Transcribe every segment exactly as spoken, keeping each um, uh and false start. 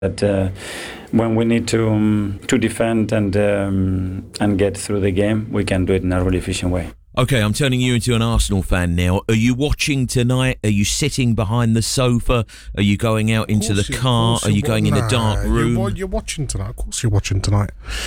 That uh, when we need to um, to defend and um, and get through the game, we can do it in a really efficient way. OK, I'm turning you into an Arsenal fan now. Are you watching tonight? Are you sitting behind the sofa? Are you going out into the car? Are you going in the dark room? You're, you're watching tonight. Of course you're watching tonight.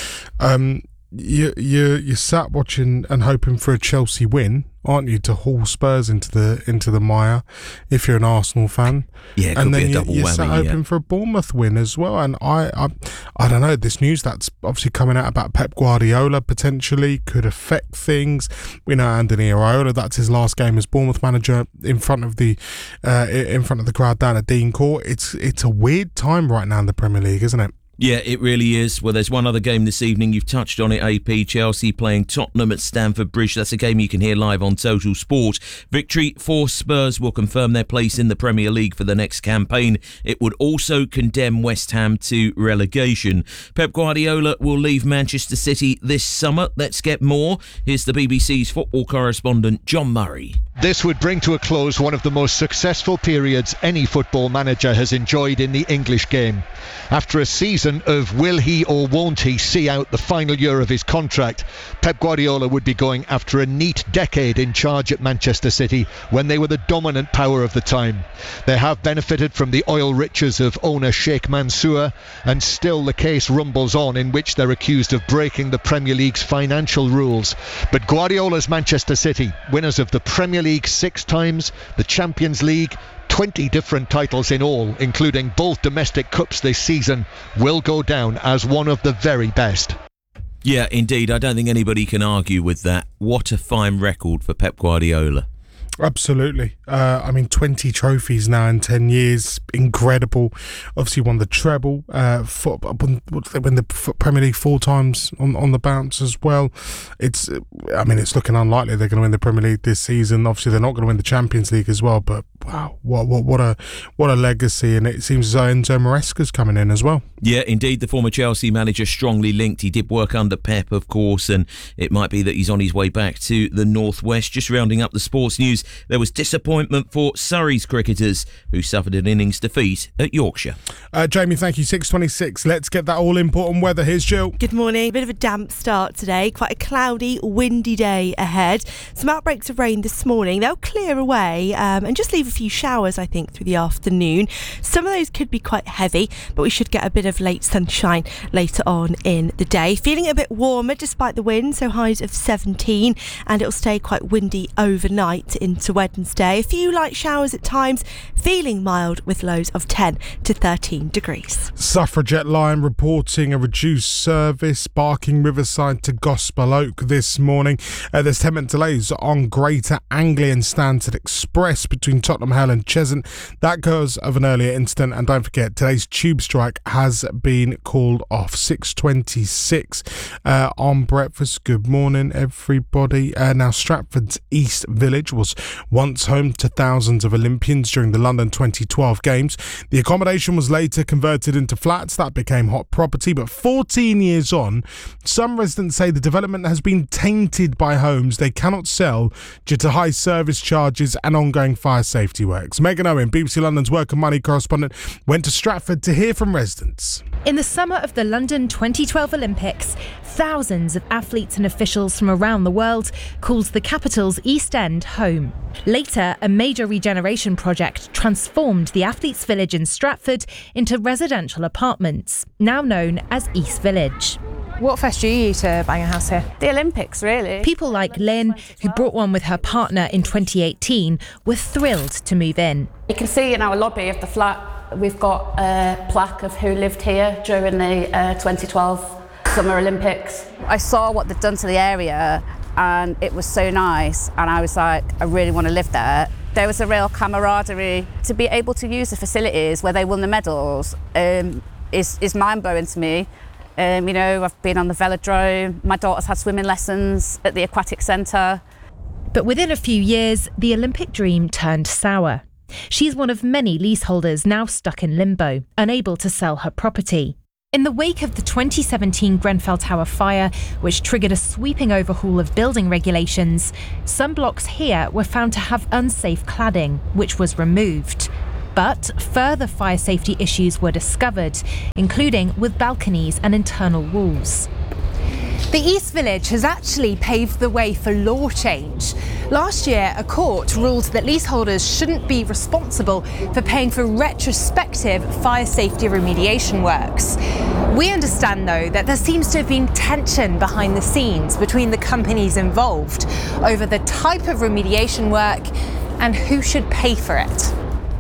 Um, you, you, you're sat watching and hoping for a Chelsea win, aren't you, to haul Spurs into the into the mire if you're an Arsenal fan. Yeah, it could and be then a you, double you're whammy, sat hoping yeah. for a Bournemouth win as well. And I, I I don't know, this news that's obviously coming out about Pep Guardiola potentially could affect things. We know Anthony Iraola, that's his last game as Bournemouth manager in front of the uh, in front of the crowd down at Dean Court. It's it's a weird time right now in the Premier League, isn't it? Yeah, it really is. Well, there's one other game this evening. You've touched on it, A P. Chelsea playing Tottenham at Stamford Bridge. That's a game you can hear live on Total Sport. Victory for Spurs will confirm their place in the Premier League for the next campaign. It would also condemn West Ham to relegation. Pep Guardiola will leave Manchester City this summer. Let's get more. Here's the B B C's football correspondent, John Murray. This would bring to a close one of the most successful periods any football manager has enjoyed in the English game. After a season of will he or won't he see out the final year of his contract, Pep Guardiola would be going after a neat decade in charge at Manchester City when they were the dominant power of the time. They have benefited from the oil riches of owner Sheikh Mansour, and still the case rumbles on in which they're accused of breaking the Premier League's financial rules. But Guardiola's Manchester City, winners of the Premier League six times, the Champions League, twenty different titles in all, including both domestic cups this season, will go down as one of the very best. Yeah, indeed. I don't think anybody can argue with that. What a fine record for Pep Guardiola. Absolutely. Uh, I mean, twenty trophies now in ten years. Incredible. Obviously won the treble. Uh, for, won, won the Premier League four times on, on the bounce as well. It's, I mean, it's looking unlikely they're going to win the Premier League this season. Obviously, they're not going to win the Champions League as well. But wow, what what what a what a legacy. And it seems as though Enzo Maresca's coming in as well. Yeah, indeed. The former Chelsea manager strongly linked. He did work under Pep, of course, and it might be that he's on his way back to the Northwest. Just rounding up the sports news, there was disappointment for Surrey's cricketers, who suffered an innings defeat at Yorkshire. Uh, Jamie, thank you. six twenty-six. Let's get that all-important weather. Here's Jill. Good morning. A bit of a damp start today. Quite a cloudy, windy day ahead. Some outbreaks of rain this morning. They'll clear away um, and just leave a few showers, I think, through the afternoon. Some of those could be quite heavy, but we should get a bit of late sunshine later on in the day. Feeling a bit warmer despite the wind, so highs of seventeen, and it'll stay quite windy overnight into Wednesday. A few light showers at times, feeling mild with lows of ten to thirteen degrees. Suffragette line reporting a reduced service Barking Riverside to Gospel Oak this morning. Uh, there's ten minute delays on Greater Anglian Stansted Express between Tottenham Hale and Cheshunt. That goes of an earlier incident, and don't forget today's tube strike has been called off. six twenty-six uh, on breakfast. Good morning, everybody. Uh, now, Stratford's East Village was once home to thousands of Olympians during the London twenty twelve Games. The accommodation was later converted into flats. That became hot property, but fourteen years on, some residents say the development has been tainted by homes they cannot sell due to high service charges and ongoing fire safety works. Megan Owen, B B C London's Work and Money correspondent, went to Stratford to hear from residents. In the summer of the London twenty twelve Olympics, thousands of athletes and officials from around the world called the capital's East End home. Later, a major regeneration project transformed the athletes' village in Stratford into residential apartments, now known as East Village. What first drew you to buying a house here? The Olympics, really. People like Lynn, who brought one with her partner in twenty eighteen, were thrilled to move in. You can see in our lobby of the flat, we've got a plaque of who lived here during the uh, twenty twelve Summer Olympics. I saw what they'd done to the area and it was so nice, and I was like, I really want to live there. There was a real camaraderie. To be able to use the facilities where they won the medals um, is, is mind-blowing to me. Um, you know, I've been on the velodrome, my daughter's had swimming lessons at the aquatic centre. But within a few years, the Olympic dream turned sour. She's one of many leaseholders now stuck in limbo, unable to sell her property. In the wake of the twenty seventeen Grenfell Tower fire, which triggered a sweeping overhaul of building regulations, some blocks here were found to have unsafe cladding, which was removed. But further fire safety issues were discovered, including with balconies and internal walls. The East Village has actually paved the way for law change. Last year, a court ruled that leaseholders shouldn't be responsible for paying for retrospective fire safety remediation works. We understand, though, that there seems to have been tension behind the scenes between the companies involved over the type of remediation work and who should pay for it.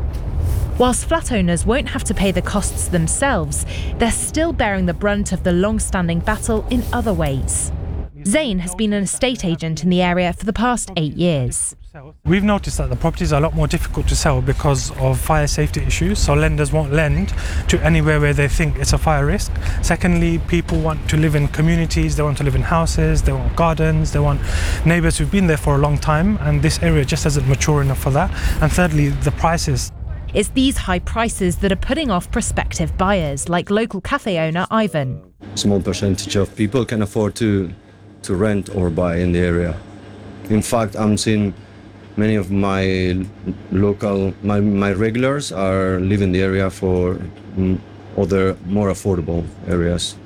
Whilst flat owners won't have to pay the costs themselves, they're still bearing the brunt of the long-standing battle in other ways. Zain has been an estate agent in the area for the past eight years. We've noticed that the properties are a lot more difficult to sell because of fire safety issues, so lenders won't lend to anywhere where they think it's a fire risk. Secondly, people want to live in communities, they want to live in houses, they want gardens, they want neighbours who've been there for a long time, and this area just isn't mature enough for that. And thirdly, the prices. It's these high prices that are putting off prospective buyers, like local cafe owner Ivan. Small percentage of people can afford to to rent or buy in the area. In fact, I'm seeing many of my local, my, my regulars are live in the area for mm, other more affordable areas.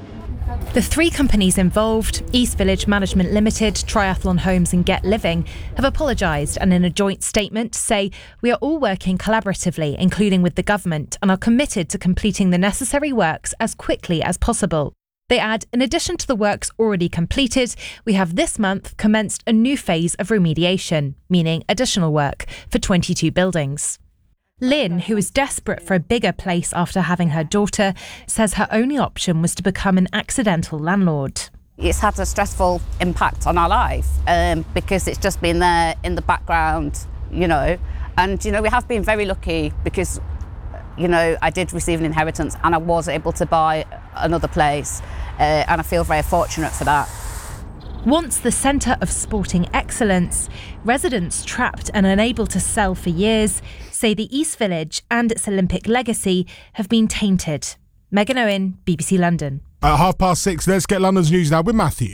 The three companies involved, East Village Management Limited, Triathlon Homes and Get Living, have apologised and in a joint statement say, "We are all working collaboratively, including with the government, and are committed to completing the necessary works as quickly as possible." They add, in addition to the works already completed, we have this month commenced a new phase of remediation, meaning additional work, for twenty-two buildings. Lynn, who is desperate for a bigger place after having her daughter, says her only option was to become an accidental landlord. It's had a stressful impact on our life um, because it's just been there in the background, you know. And, you know, we have been very lucky because, you know, I did receive an inheritance and I was able to buy another place uh, and I feel very fortunate for that. Once the centre of sporting excellence, residents trapped and unable to sell for years say the East Village and its Olympic legacy have been tainted. Megan Owen, B B C London. At half past six, let's get London's news now with Matthew.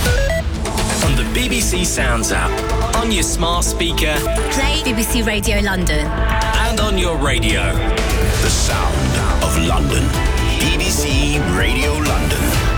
On the B B C Sounds app, on your smart speaker, play B B C Radio London, and on your radio. The sound of London. B B C Radio London.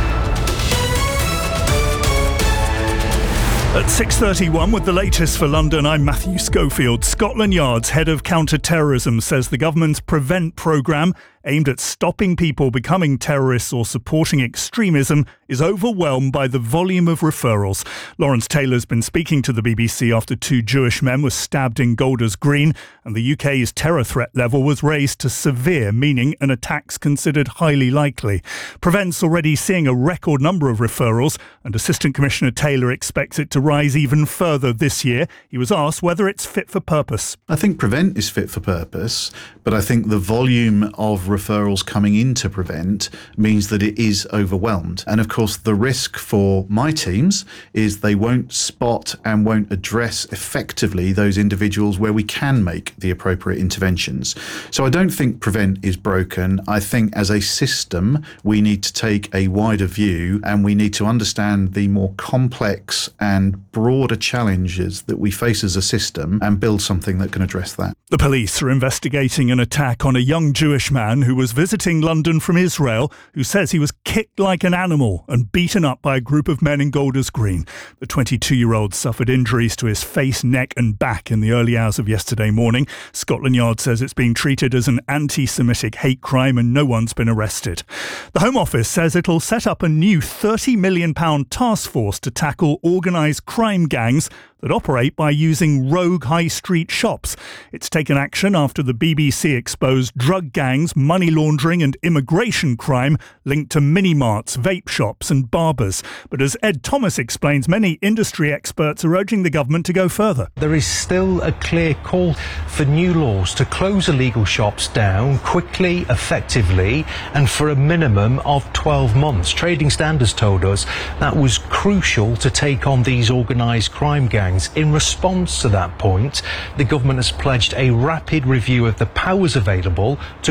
At six thirty-one with the latest for London, I'm Matthew Schofield. Scotland Yard's head of counter-terrorism says the government's Prevent programme, aimed at stopping people becoming terrorists or supporting extremism, is overwhelmed by the volume of referrals. Lawrence Taylor's been speaking to the B B C after two Jewish men were stabbed in Golders Green, and the U K's terror threat level was raised to severe, meaning an attack's considered highly likely. Prevent's already seeing a record number of referrals, and Assistant Commissioner Taylor expects it to rise even further this year. He was asked whether it's fit for purpose. I think Prevent is fit for purpose, but I think the volume of referrals coming into Prevent means that it is overwhelmed. And of course, the risk for my teams is they won't spot and won't address effectively those individuals where we can make the appropriate interventions. So I don't think Prevent is broken. I think as a system, we need to take a wider view and we need to understand the more complex and broader challenges that we face as a system and build something that can address that. The police are investigating an attack on a young Jewish man who was visiting London from Israel, who says he was kicked like an animal and beaten up by a group of men in Golders Green. The twenty-two-year-old suffered injuries to his face, neck and back in the early hours of yesterday morning. Scotland Yard says it's being treated as an anti-Semitic hate crime and no one's been arrested. The Home Office says it'll set up a new thirty million pounds task force to tackle organised crime gangs that operate by using rogue high street shops. It's taken action after the B B C exposed drug gangs, money laundering and immigration crime linked to mini-marts, vape shops and barbers. But as Ed Thomas explains, many industry experts are urging the government to go further. There is still a clear call for new laws to close illegal shops down quickly, effectively and for a minimum of twelve months. Trading Standards told us that was crucial to take on these organised crime gangs. In response to that point, the government has pledged a rapid review of the powers available to close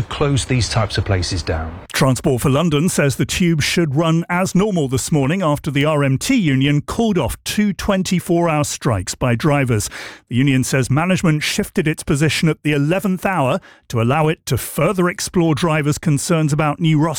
close these types of places down. Transport for London says the tube should run as normal this morning after the R M T union called off two twenty-four hour strikes by drivers. The union says management shifted its position at the eleventh hour to allow it to further explore drivers' concerns about new roster